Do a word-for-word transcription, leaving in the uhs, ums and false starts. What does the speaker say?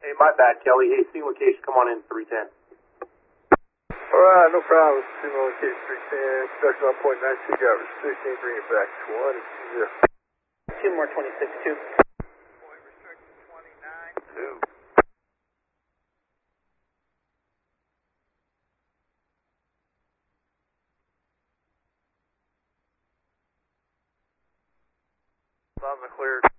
Hey, my bad, Kelly. Hey, single location, come on in, three ten. Alright, no problem. Single location three ten, production on point nine two, got restriction, bring it back twenty zero. Two more twenty-six two. Point restriction twenty-nine two. Loud and clear.